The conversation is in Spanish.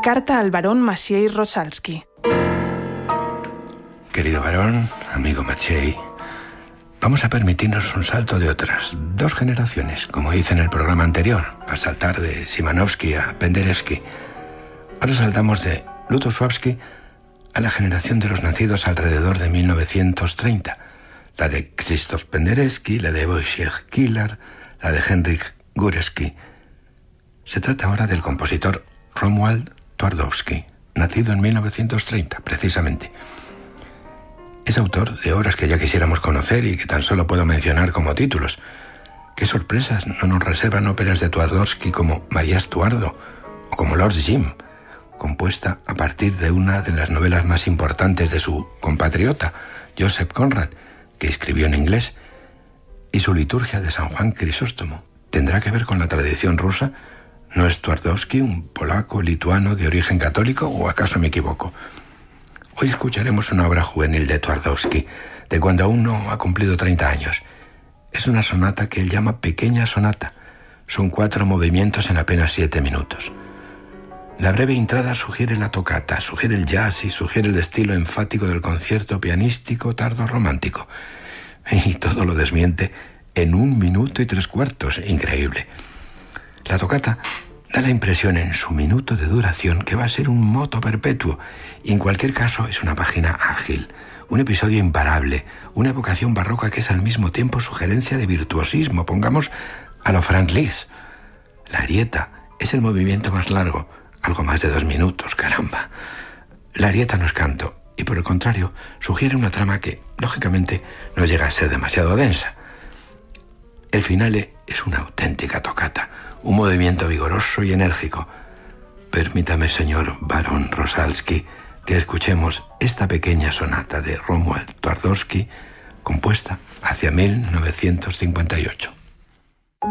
Carta al barón Maciej Rosalski. Querido barón, amigo Maciej, vamos a permitirnos un salto de otras 2 generaciones, como hice en el programa anterior, al saltar de Szymanowski a Penderecki. Ahora saltamos de Lutosławski a la generación de los nacidos alrededor de 1930, la de Krzysztof Penderecki, la de Wojciech Kilar, la de Henryk Górecki. Se trata ahora del compositor Romuald Twardowski, nacido en 1930, precisamente. Es autor de obras que ya quisiéramos conocer y que tan solo puedo mencionar como títulos. ¿Qué sorpresas no nos reservan óperas de Twardowski como María Estuardo o como Lord Jim, compuesta a partir de una de las novelas más importantes de su compatriota, Joseph Conrad, que escribió en inglés, y su liturgia de San Juan Crisóstomo? ¿Tendrá que ver con la tradición rusa? ¿No es Twardowski un polaco lituano de origen católico o acaso me equivoco? Hoy escucharemos una obra juvenil de Twardowski, de cuando aún no ha cumplido 30 años. Es una sonata que él llama Pequeña Sonata. Son 4 movimientos en apenas 7 minutos. La breve entrada sugiere la toccata, sugiere el jazz y sugiere el estilo enfático del concierto pianístico tardo-romántico. Y todo lo desmiente en 1 minuto y 3/4. Increíble. La toccata da la impresión en su minuto de duración que va a ser un moto perpetuo, y en cualquier caso es una página ágil, un episodio imparable, una evocación barroca que es al mismo tiempo sugerencia de virtuosismo, pongamos a lo Franz Liszt. La arieta es el movimiento más largo, algo más de 2 minutos, caramba. La arieta no es canto, y por el contrario, sugiere una trama que, lógicamente, no llega a ser demasiado densa. El finale es una auténtica toccata, un movimiento vigoroso y enérgico. Permítame, señor barón Rosalski, que escuchemos esta pequeña sonata de Romuald Twardowski, compuesta hacia 1958.